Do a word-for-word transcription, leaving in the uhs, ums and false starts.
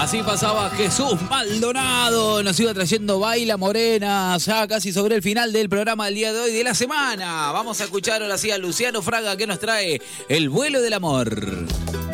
Así pasaba Jesús Maldonado, nos iba trayendo Baila Morena, ya casi sobre el final del programa del día de hoy, de la semana. Vamos a escuchar ahora sí a Luciano Fraga, que nos trae El vuelo del amor.